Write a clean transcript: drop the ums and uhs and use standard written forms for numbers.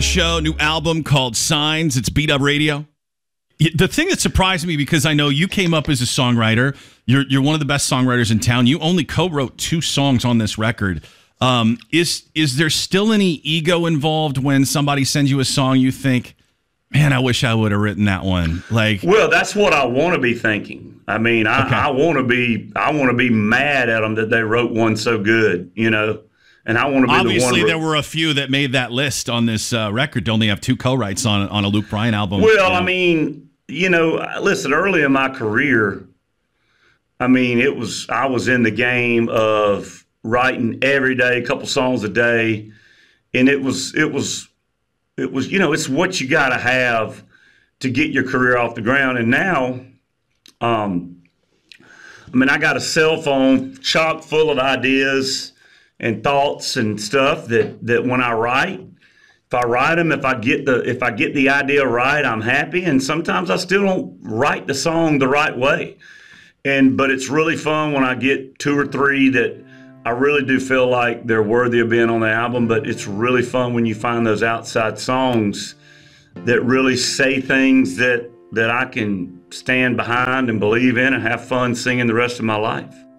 Show, new album called Signs. It's Beat Up Radio. The thing that surprised me, because I know you came up as a songwriter, you're one of the best songwriters in town. You only co-wrote 2 songs on this record. Is there still any ego involved when somebody sends you a song you think, man, I wish I would have written that one? Well, that's what I want to be thinking. I mean, I want to be mad at them that they wrote one so good, you know. And I want to be obviously the one. There were a few that made that list on this record to only have 2 co-writes on a Luke Bryan album. Well, I mean, you know, listen, early in my career, I mean, I was in the game of writing every day, a couple songs a day, and it was, you know, it's what you got to have to get your career off the ground. And now, I mean, I got a cell phone chock full of ideas and thoughts and stuff that when I write, if I write them, if I get the idea right, I'm happy. And sometimes I still don't write the song the right way. But it's really fun when I get 2 or 3 that I really do feel like they're worthy of being on the album. But it's really fun when you find those outside songs that really say things that I can stand behind and believe in and have fun singing the rest of my life.